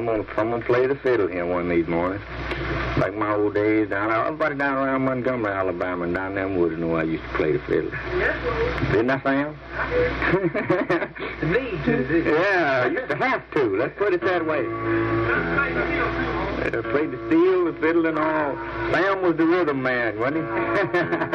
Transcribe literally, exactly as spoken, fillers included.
I'm gonna, I'm gonna play the fiddle here one of these mornings. Like my old days down there. Everybody down around Montgomery, Alabama, and down there in Wood knew I used to play the fiddle. Yes, Didn't I, Sam? Need to, yeah, I used to have to. Let's put it that way. Uh, played the steel, the fiddle, and all. Sam was the rhythm man, wasn't he?